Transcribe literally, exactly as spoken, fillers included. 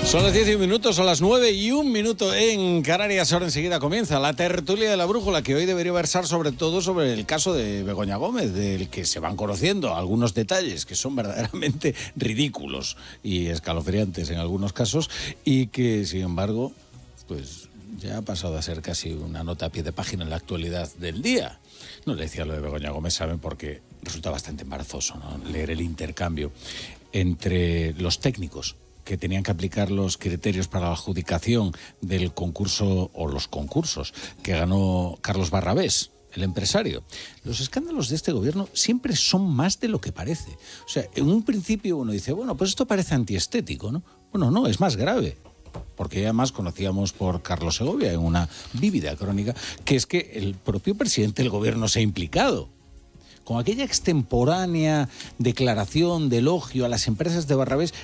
Son las diez y un minuto, son las nueve y un minuto en Canarias. Ahora enseguida comienza la tertulia de la brújula, que hoy debería versar sobre todo sobre el caso de Begoña Gómez, del que se van conociendo algunos detalles que son verdaderamente ridículos y escalofriantes en algunos casos, y que, sin embargo, pues ya ha pasado a ser casi una nota a pie de página en la actualidad del día. No le decía lo de Begoña Gómez, saben, porque resulta bastante embarazoso, ¿no?, leer el intercambio entre los técnicos que tenían que aplicar los criterios para la adjudicación del concurso, o los concursos, que ganó Carlos Barrabés, el empresario. Los escándalos de este gobierno siempre son más de lo que parece. O sea, en un principio uno dice, bueno, pues esto parece antiestético, ¿no? Bueno, no, es más grave. Porque además conocíamos por Carlos Segovia en una vívida crónica, que es que el propio presidente del gobierno se ha implicado. Con aquella extemporánea declaración de elogio a las empresas de Barrabés,